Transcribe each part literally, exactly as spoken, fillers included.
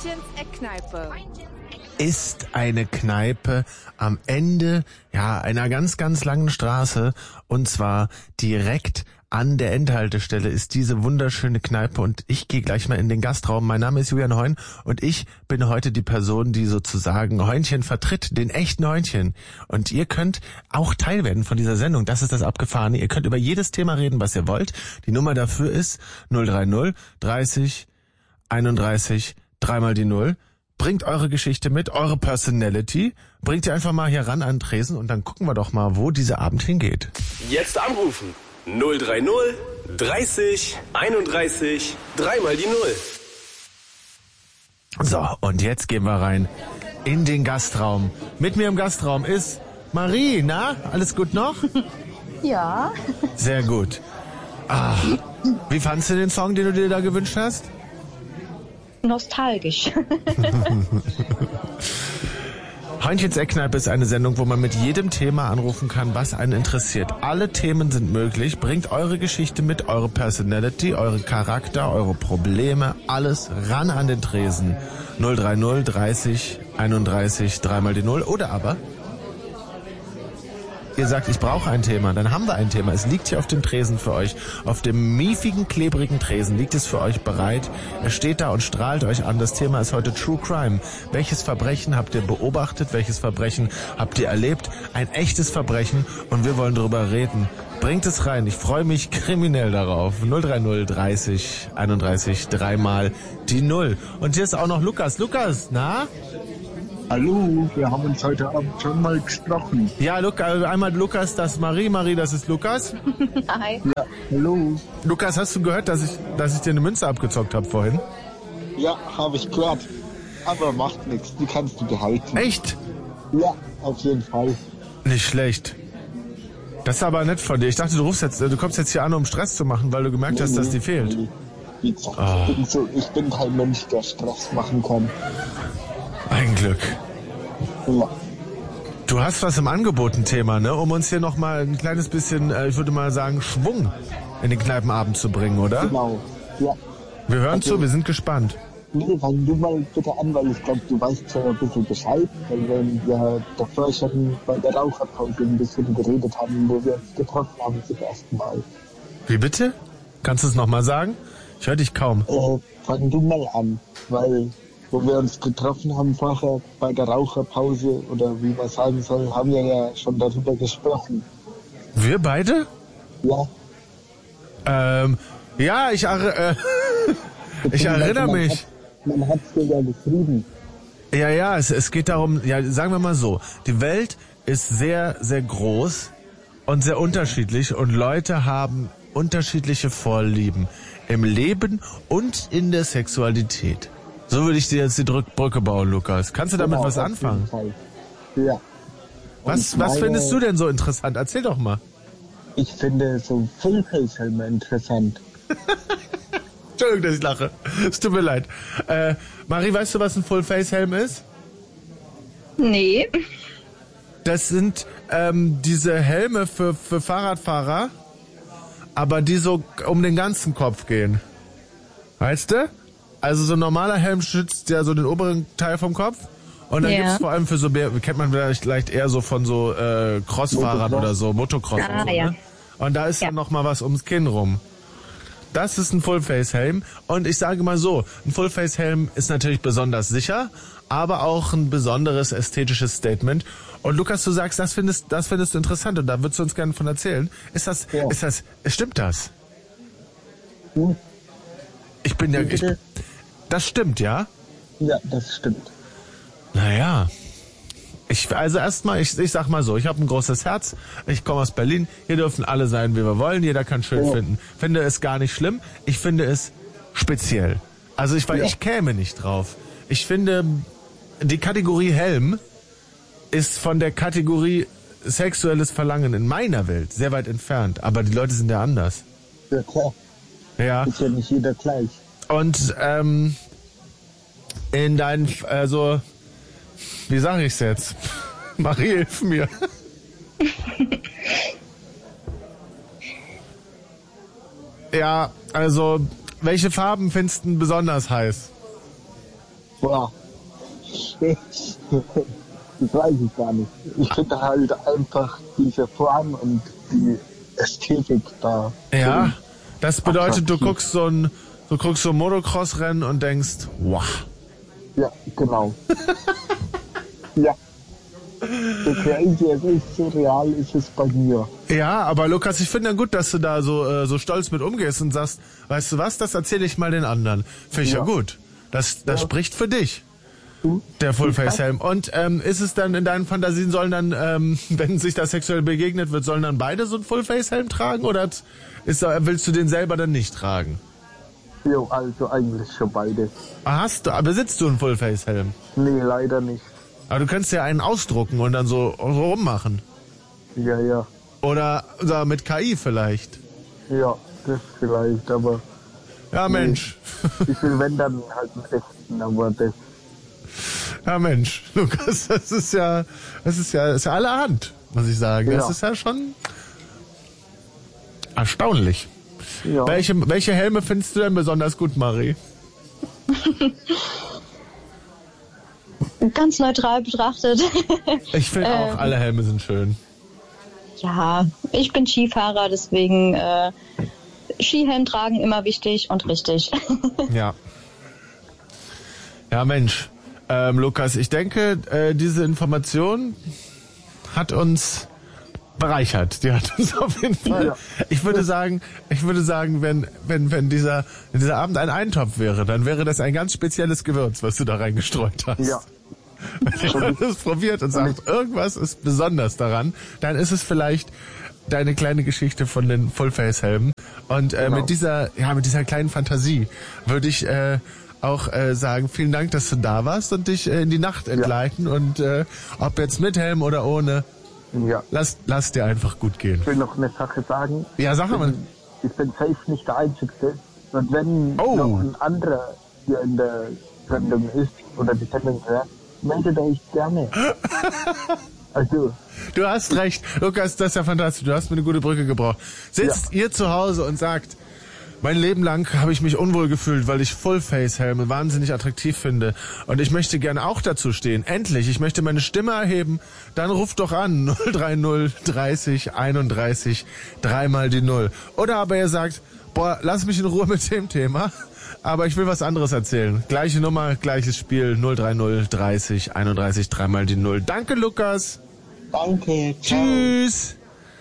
Heintchens Eckkneipe ist eine Kneipe am Ende ja einer ganz, ganz langen Straße, und zwar direkt an der Endhaltestelle ist diese wunderschöne Kneipe, und ich gehe gleich mal in den Gastraum. Mein Name ist Julian Heun und ich bin heute die Person, die sozusagen Heunchen vertritt, den echten Heunchen. Und ihr könnt auch Teil werden von dieser Sendung, das ist das Abgefahrene. Ihr könnt über jedes Thema reden, was ihr wollt. Die Nummer dafür ist null drei null dreißig einunddreißig dreimal die Null. Bringt eure Geschichte mit, eure Personality, bringt ihr einfach mal hier ran an den Tresen und dann gucken wir doch mal, wo dieser Abend hingeht. Jetzt anrufen. null drei null dreißig einunddreißig dreimal die Null. So, und jetzt gehen wir rein in den Gastraum. Mit mir im Gastraum ist Marie, na? Alles gut noch? Ja. Sehr gut. Ah, wie fandst du den Song, den du dir da gewünscht hast? Nostalgisch. Heunchens Eckkneipe ist eine Sendung, wo man mit jedem Thema anrufen kann, was einen interessiert. Alle Themen sind möglich. Bringt eure Geschichte mit, eure Personality, eure Charakter, eure Probleme, alles ran an den Tresen. null drei null dreißig einunddreißig dreimal die Null. Oder aber ihr sagt, ich brauche ein Thema, dann haben wir ein Thema. Es liegt hier auf dem Tresen für euch. Auf dem miefigen, klebrigen Tresen liegt es für euch bereit. Es steht da und strahlt euch an. Das Thema ist heute True Crime. Welches Verbrechen habt ihr beobachtet? Welches Verbrechen habt ihr erlebt? Ein echtes Verbrechen, und wir wollen drüber reden. Bringt es rein. Ich freue mich kriminell darauf. null drei null dreißig einunddreißig dreimal die Null. Und hier ist auch noch Lukas. Lukas, na? Hallo, wir haben uns heute Abend schon mal gesprochen. Ja, Lukas, einmal Lukas, das ist Marie, Marie, das ist Lukas. Hi. Ja, hallo. Lukas, hast du gehört, dass ich, dass ich dir eine Münze abgezockt habe vorhin? Ja, habe ich gehört. Aber macht nichts, die kannst du behalten. Echt? Ja, auf jeden Fall. Nicht schlecht. Das ist aber nett von dir. Ich dachte, du rufst jetzt, du kommst jetzt hier an, um Stress zu machen, weil du gemerkt hast, dass die fehlt. Wie gesagt, Oh. ich, bin so, ich bin kein Mensch, der Stress machen kann. Ein Glück. Ja. Du hast was im Angebot, ein Thema, ne? Um uns hier nochmal ein kleines bisschen, äh, ich würde mal sagen, Schwung in den Kneipenabend zu bringen, oder? Genau. Ja. Wir hören Okay. zu, wir sind gespannt. Nee, fang du mal bitte an, weil ich glaube, du weißt schon ein bisschen Bescheid, weil wir ja davor schon bei der Raucherpause ein bisschen geredet haben, wo wir uns getroffen haben zum ersten Mal. Wie bitte? Kannst du es nochmal sagen? Ich höre dich kaum. Äh, fang du mal an, weil wo wir uns getroffen haben vorher bei der Raucherpause, oder wie man sagen soll, haben wir ja schon darüber gesprochen. Wir beide? Ja. Ähm, ja, ich, äh, ich erinnere man mich. Hat, man hat es dir ja geschrieben. Ja, ja, es, es geht darum, ja, sagen wir mal so, die Welt ist sehr, sehr groß und sehr unterschiedlich, und Leute haben unterschiedliche Vorlieben im Leben und in der Sexualität. So würde ich dir jetzt die Drück- Brücke bauen, Lukas. Kannst du damit Genau, was auf anfangen? jeden Fall. Ja. Was, Und was meine- findest du denn so interessant? Erzähl doch mal. Ich finde so Fullface-Helme interessant. Entschuldigung, dass ich lache. Es tut mir leid. Äh, Marie, weißt du, was ein Full-Face-Helm ist? Nee. Das sind ähm, diese Helme für, für Fahrradfahrer, aber die so um den ganzen Kopf gehen. Weißt du? Also so ein normaler Helm schützt ja so den oberen Teil vom Kopf. Und dann Ja. gibt's vor allem für so, kennt man vielleicht leicht eher so von so äh, Crossfahrern Motocross. oder so, Motocross Ah, und so. ja. Ne? Und da ist Ja. dann noch mal was ums Kinn rum. Das ist ein Full-Face-Helm. Und ich sage mal so, ein Full-Face-Helm ist natürlich besonders sicher, aber auch ein besonderes ästhetisches Statement. Und Lukas, du sagst, das findest, das findest du interessant, und da würdest du uns gerne von erzählen. Ist das, Ja. ist das, stimmt das? Hm? Ich bin ja, Wie ich, bitte? das stimmt, ja? Ja, das stimmt. Naja. Ich, also erstmal, ich, ich sag mal so, ich habe ein großes Herz, ich komme aus Berlin, hier dürfen alle sein, wie wir wollen, jeder kann schön Ja. finden. Finde es gar nicht schlimm, ich finde es speziell. Also ich, weil Ja. ich käme nicht drauf. Ich finde, die Kategorie Helm ist von der Kategorie sexuelles Verlangen in meiner Welt sehr weit entfernt, aber die Leute sind ja anders. Ja, klar. Ja. Ist ja nicht jeder gleich. Und ähm, in deinen, also, wie sage ich's jetzt? Marie, hilf mir. Ja, also, welche Farben findest du besonders heiß? Boah. Das weiß ich gar nicht. Ich finde halt einfach diese Form und die Ästhetik da. Ja, das bedeutet, du attraktiv. guckst so ein, du guckst so ein Motocross-Rennen und denkst, wow. Ja, genau. Ja. So crazy es ist, so real ist es bei mir. Ja, aber Lukas, ich finde ja gut, dass du da so, äh, so stolz mit umgehst und sagst, weißt du was, das erzähle ich mal den anderen. Finde ich ja, Ja. gut. Das, das Ja. spricht für dich. Du? Der Fullface-Helm. Und ähm, ist es dann in deinen Fantasien, sollen dann, ähm, wenn sich das sexuell begegnet wird, sollen dann beide so einen Fullface-Helm tragen oder ist, willst du den selber dann nicht tragen? Jo, also eigentlich schon beide. Ah, Hast du, besitzt du einen Fullface-Helm? Nee, leider nicht. Aber du könntest ja einen ausdrucken und dann so, so rummachen. Ja, ja. Oder, oder mit K I vielleicht. Ja, das vielleicht, aber Ja, Mensch. ich will wenn dann halt einen echten, aber das, Ja, Mensch. Lukas, das ist ja, das ist ja, das ist ja allerhand, muss ich sagen. Das Ja. ist ja schon erstaunlich. ja. Welche, welche Helme findest du denn besonders gut, Marie? Ganz neutral betrachtet. Ich finde auch, Ähm. alle Helme sind schön. Ja, ich bin Skifahrer, deswegen äh, Skihelm tragen immer wichtig und richtig. Ja. Ja, Mensch. Ähm, Lukas, ich denke, äh, diese Information hat uns bereichert. Die hat uns auf jeden Fall. Ja. Ich würde sagen, ich würde sagen, wenn, wenn, wenn dieser, wenn dieser Abend ein Eintopf wäre, dann wäre das ein ganz spezielles Gewürz, was du da reingestreut hast. Ja. Wenn jemand das probiert und sagt, irgendwas ist besonders daran, dann ist es vielleicht deine kleine Geschichte von den Fullface-Helmen. Und äh, Genau. mit dieser, ja, mit dieser kleinen Fantasie würde ich äh, auch äh, sagen, vielen Dank, dass du da warst und dich äh, in die Nacht entgleiten. Und äh, ob jetzt mit Helm oder ohne, Ja. lass, lass dir einfach gut gehen. Ich will noch eine Sache sagen. Ja, sag mal. Ich bin safe nicht der Einzige. Und wenn Oh. noch ein anderer hier in der Sendung ist oder die Sendung hört, meldet euch gerne. Also, Du hast recht. Lukas, das ist ja fantastisch. Du hast mir eine gute Brücke gebraucht. Sitzt ihr zu Hause und sagt, mein Leben lang habe ich mich unwohl gefühlt, weil ich Fullface-Helme wahnsinnig attraktiv finde. Und ich möchte gerne auch dazu stehen. Endlich, ich möchte meine Stimme erheben. Dann ruft doch an. null drei null dreißig einunddreißig dreimal die Null. Oder aber ihr sagt, boah, lass mich in Ruhe mit dem Thema. Aber ich will was anderes erzählen. Gleiche Nummer, gleiches Spiel. null drei null dreißig einunddreißig dreimal die Null. Danke, Lukas. danke. Ciao. Tschüss.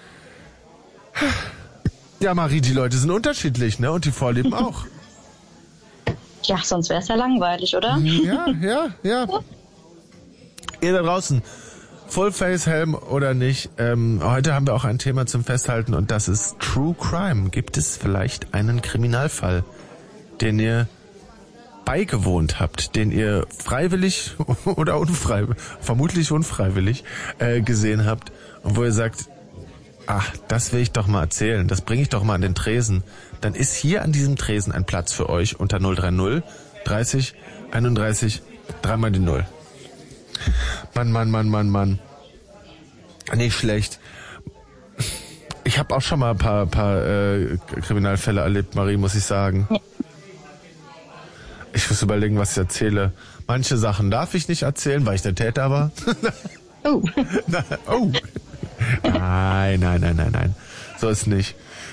Ja, Marie, die Leute sind unterschiedlich, ne? Und die Vorlieben auch. Ja, sonst wäre es ja langweilig, oder? Ja, ja, ja. Ihr da draußen, Fullface-Helm oder nicht, ähm, heute haben wir auch ein Thema zum Festhalten und das ist True Crime. Gibt es vielleicht einen Kriminalfall, den ihr beigewohnt habt, den ihr freiwillig oder unfreiwillig, vermutlich unfreiwillig, äh, gesehen habt und wo ihr sagt, ach, das will ich doch mal erzählen, das bringe ich doch mal an den Tresen, dann ist hier an diesem Tresen ein Platz für euch unter null drei null dreißig einunddreißig dreimal die Null. Mann, Mann, Mann, Mann, Mann. Nicht schlecht. Ich habe auch schon mal ein paar, paar äh, Kriminalfälle erlebt, Marie, muss ich sagen. Ja. Ich muss überlegen, was ich erzähle. Manche Sachen darf ich nicht erzählen, weil ich der Täter war. Oh. Oh. Nein, nein, nein, nein, nein. So ist nicht.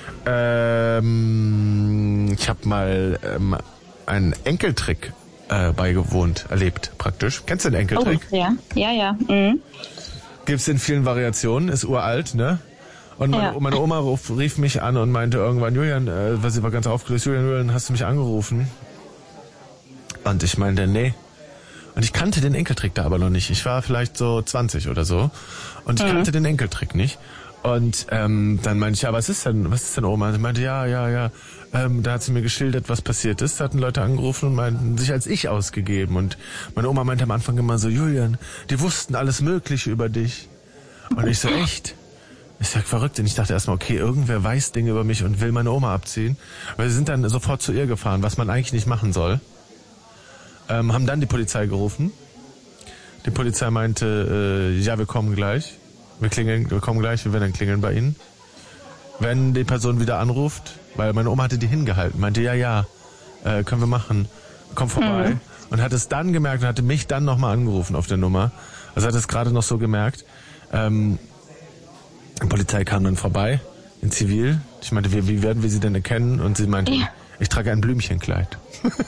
Ähm, ich habe mal ähm, einen Enkeltrick äh, beigewohnt, erlebt praktisch. Kennst du den Oh, Enkeltrick? ja, ja, ja. Mhm. Gibt's in vielen Variationen, ist uralt, ne? Und meine, Ja. meine Oma ruf, rief mich an und meinte irgendwann, Julian, äh, was sie war ganz aufgelöst, Julian, Julian, hast du mich angerufen? Und ich meinte, nee. Und ich kannte den Enkeltrick da aber noch nicht. Ich war vielleicht so zwanzig oder so. Und ich Mhm. kannte den Enkeltrick nicht. Und ähm, dann meinte ich, ja, was ist denn, was ist denn Oma? Und sie meinte, ja, ja, ja. Ähm, da hat sie mir geschildert, was passiert ist. Da hatten Leute angerufen und meinten, sich als ich ausgegeben. Und meine Oma meinte am Anfang immer so, Julian, die wussten alles Mögliche über dich. Und ich so, echt? Ich sag, verrückt. Und ich dachte erstmal, okay, irgendwer weiß Dinge über mich und will meine Oma abziehen. Weil sie sind dann sofort zu ihr gefahren, was man eigentlich nicht machen soll. Ähm, haben dann die Polizei gerufen. Die Polizei meinte, äh, ja, wir kommen gleich. Wir klingeln, wir kommen gleich, wir werden dann klingeln bei Ihnen. Wenn die Person wieder anruft, weil meine Oma hatte die hingehalten, meinte, ja, ja, äh, können wir machen. Komm vorbei. Mhm. und hat es dann gemerkt und hatte mich dann nochmal angerufen auf der Nummer. Also hat es gerade noch so gemerkt. Ähm, die Polizei kam dann vorbei in Zivil. Ich meinte, wie, wie werden wir sie denn erkennen? Und sie meinte, ja. ich trage ein Blümchenkleid.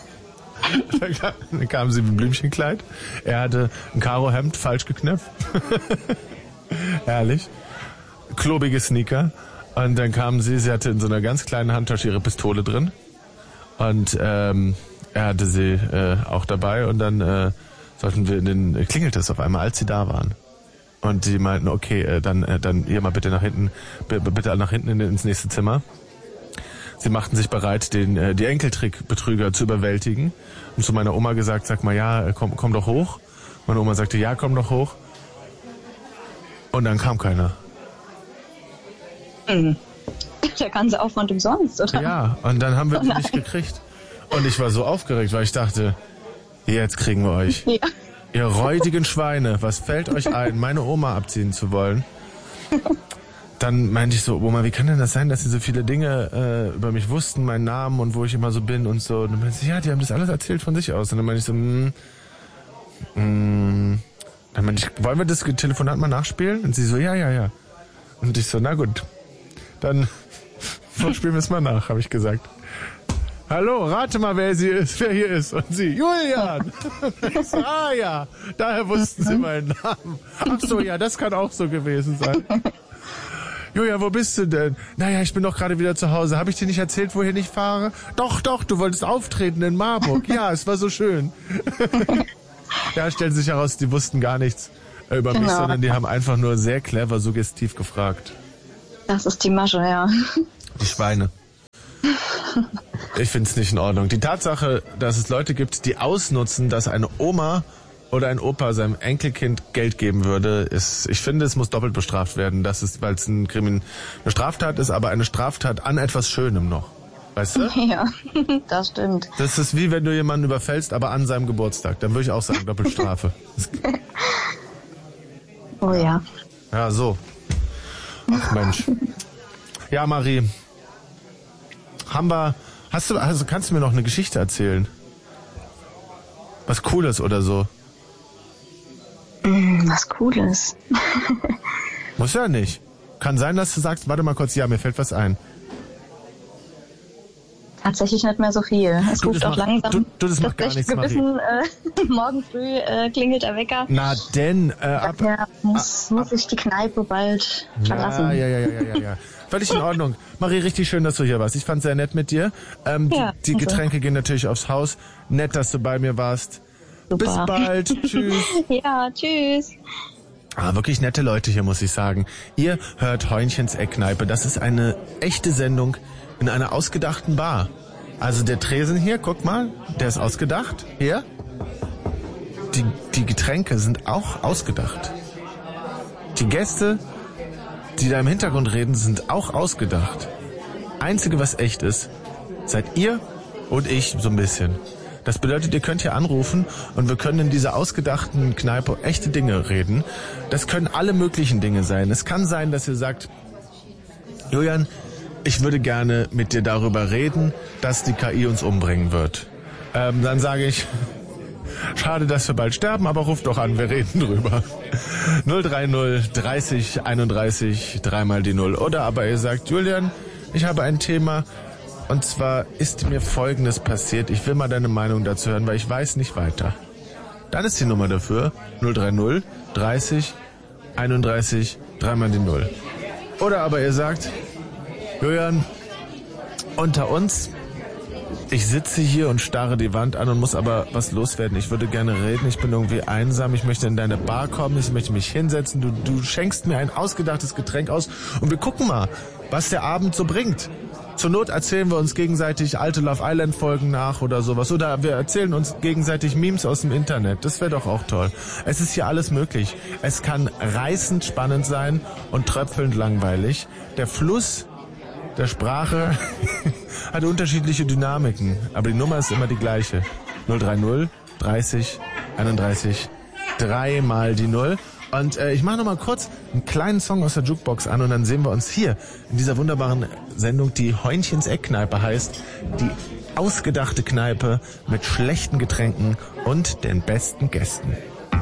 Dann kam sie mit einem Blümchenkleid. Er hatte ein Karohemd falsch geknöpft. Herrlich. Klobige Sneaker. Und dann kam sie, sie hatte in so einer ganz kleinen Handtasche ihre Pistole drin. Und ähm, er hatte sie äh, auch dabei. Und dann äh, sollten wir in den, klingelte es auf einmal, als sie da waren. Und die meinten, okay, äh, dann äh, dann ihr mal bitte nach hinten, b- bitte nach hinten in, ins nächste Zimmer. Sie machten sich bereit, den äh, die Enkeltrickbetrüger zu überwältigen. Und zu meiner Oma gesagt, sag mal, ja, komm, komm doch hoch. Meine Oma sagte, ja, komm doch hoch. Und dann kam keiner. Mhm. Der ganze Aufwand umsonst, oder? Ja, und dann haben wir die nicht gekriegt. Und ich war so aufgeregt, weil ich dachte, jetzt kriegen wir euch. Ja. Ihr räudigen Schweine, was fällt euch ein, meine Oma abziehen zu wollen? Dann meinte ich so, Oma, wie kann denn das sein, dass sie so viele Dinge äh, über mich wussten, meinen Namen und wo ich immer so bin und so. Und dann meinte sie, ja, die haben das alles erzählt von sich aus. Und dann meinte ich so, mh, mh. Dann meinte ich, wollen wir das Telefonat mal nachspielen? Und sie so, ja, ja, ja. Und ich so, na gut, dann spielen wir es mal nach, habe ich gesagt. Hallo, rate mal, wer sie ist, wer hier ist. Und sie, Julian. Ich so, ah ja, daher wussten sie meinen Namen. Ach so, ja, das kann auch so gewesen sein. Julian, wo bist du denn? Naja, ich bin doch gerade wieder zu Hause. Habe ich dir nicht erzählt, wohin ich fahre? Doch, doch, du wolltest auftreten in Marburg. Ja, es war so schön. Ja, stellt sich heraus, die wussten gar nichts über mich, genau. Sondern die haben einfach nur sehr clever, suggestiv gefragt. Das ist die Masche, ja. Die Schweine. Ich find's nicht in Ordnung. Die Tatsache, dass es Leute gibt, die ausnutzen, dass eine Oma oder ein Opa seinem Enkelkind Geld geben würde, ist, ich finde, es muss doppelt bestraft werden. Das ist, weil es ein Krimin, eine Straftat ist, aber eine Straftat an etwas Schönem noch. Weißt du? Ja, das stimmt. Das ist wie wenn du jemanden überfällst, aber an seinem Geburtstag. Dann würde ich auch sagen, Doppelstrafe. Oh ja. Ja, so. Ach Mensch. Ja, Marie. Haben wir, hast du, also kannst du mir noch eine Geschichte erzählen? Was Cooles oder so? Mm, was Cooles? Muss ja nicht. Kann sein, dass du sagst, warte mal kurz, ja, mir fällt was ein. Tatsächlich nicht mehr so viel. Es du, ruft auch macht, langsam. Du, du das macht gar nichts, Gewissen, äh, morgen früh äh, klingelt der Wecker. Na denn, äh, ab, ja, muss, ab, muss ich die Kneipe bald verlassen. Ja, ja, ja, ja, ja, ja. Völlig in Ordnung. Marie, richtig schön, dass du hier warst. Ich fand's sehr nett mit dir. Ähm, ja, die, die Getränke also. gehen natürlich aufs Haus. Nett, dass du bei mir warst. Super. Bis bald. Tschüss. Ja, tschüss. Ah, wirklich nette Leute hier, muss ich sagen. Ihr hört Heunchens Eckkneipe. Das ist eine echte Sendung in einer ausgedachten Bar. Also der Tresen hier, guck mal, der ist ausgedacht. Hier. Die, die Getränke sind auch ausgedacht. Die Gäste, die da im Hintergrund reden, sind auch ausgedacht. Einzige, was echt ist, seid ihr und ich so ein bisschen. Das bedeutet, ihr könnt hier anrufen und wir können in dieser ausgedachten Kneipe echte Dinge reden. Das können alle möglichen Dinge sein. Es kann sein, dass ihr sagt, Julian, ich würde gerne mit dir darüber reden, dass die K I uns umbringen wird. Ähm, dann sage ich, schade, dass wir bald sterben, aber ruft doch an, wir reden drüber. null drei null dreißig einunddreißig dreimal die Null. Oder aber ihr sagt, Julian, ich habe ein Thema und zwar ist mir Folgendes passiert. Ich will mal deine Meinung dazu hören, weil ich weiß nicht weiter. Dann ist die Nummer dafür null drei null dreißig einunddreißig dreimal die Null. Oder aber ihr sagt, Julian, unter uns, ich sitze hier und starre die Wand an und muss aber was loswerden. Ich würde gerne reden, ich bin irgendwie einsam, ich möchte in deine Bar kommen, ich möchte mich hinsetzen, du, du schenkst mir ein ausgedachtes Getränk aus und wir gucken mal, was der Abend so bringt. Zur Not erzählen wir uns gegenseitig alte Love Island Folgen nach oder sowas. Oder wir erzählen uns gegenseitig Memes aus dem Internet. Das wäre doch auch toll. Es ist hier alles möglich. Es kann reißend spannend sein und tröpfelnd langweilig. Der Fluss der Sprache hat unterschiedliche Dynamiken, aber die Nummer ist immer die gleiche. null drei null dreißig einunddreißig dreimal die Null. Und äh, ich mache noch mal kurz einen kleinen Song aus der Jukebox an und dann sehen wir uns hier in dieser wunderbaren Sendung, die Heunchens Eckkneipe heißt, die ausgedachte Kneipe mit schlechten Getränken und den besten Gästen.